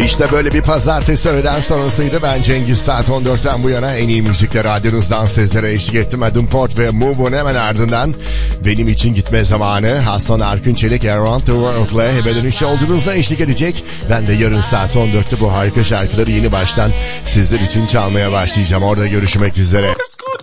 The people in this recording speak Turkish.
İşte böyle bir pazartesi öğleden sonrasıydı. Ben Cengiz, saat 14'ten bu yana en iyi müzikle radyonuzdan sizlere eşlik ettim. Adam Port ve Move'un hemen ardından benim için gitme zamanı. Hasan Arkın Çelik Around the World'la Hebe Dönüşü olduğunuzda eşlik edecek. Ben de yarın saat 14'te bu harika şarkıları yeni baştan sizler için çalmaya başlayacağım. Orada görüşmek üzere.